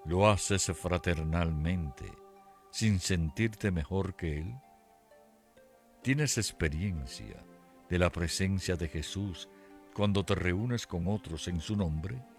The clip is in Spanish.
¿Lo haces fraternalmente, sin sentirte mejor que Él? ¿Tienes experiencia de la presencia de Jesús cuando te reúnes con otros en su nombre?